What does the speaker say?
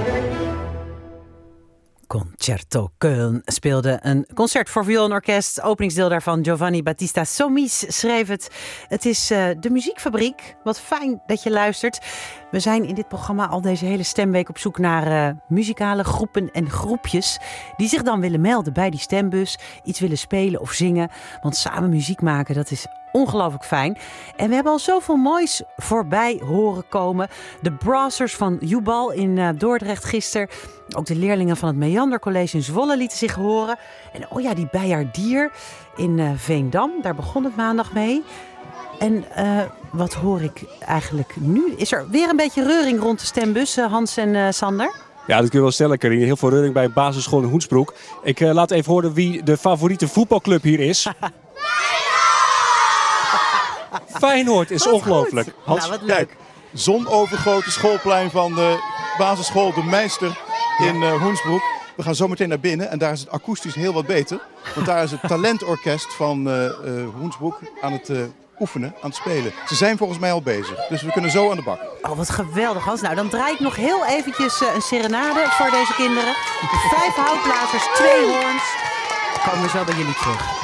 Concerto Köln speelde een concert voor viool en orkest. Openingsdeel daarvan, Giovanni Battista Somis schreef het. Het is de Muziekfabriek. Wat fijn dat je luistert. We zijn in dit programma al deze hele stemweek op zoek naar muzikale groepen en groepjes die zich dan willen melden bij die stembus, iets willen spelen of zingen. Want samen muziek maken, dat is ongelooflijk fijn. En we hebben al zoveel moois voorbij horen komen. De Brassers van Jubal in Dordrecht gisteren. Ook de leerlingen van het Meander College in Zwolle lieten zich horen. En oh ja, die Bijaardier in Veendam. Daar begon het maandag mee. En wat hoor ik eigenlijk nu? Is er weer een beetje reuring rond de stembus, Hans en Sander? Ja, dat kun je wel stellen, Carine. Heel veel reuring bij een basisschool in Hoensbroek. Ik laat even horen wie de favoriete voetbalclub hier is. Feyenoord is ongelooflijk. Hans, nou, wat leuk. Kijk, zonovergoten schoolplein van de basisschool De Meister in Hoensbroek. We gaan zo meteen naar binnen en daar is het akoestisch heel wat beter. Want daar is het talentorkest van Hoensbroek aan het oefenen, aan het spelen. Ze zijn volgens mij al bezig, dus we kunnen zo aan de bak. Oh, wat geweldig, Hans. Nou, dan draai ik nog heel eventjes een serenade voor deze kinderen. 5 houtblazers, 2 hoorns. Dan komen we zo bij jullie terug.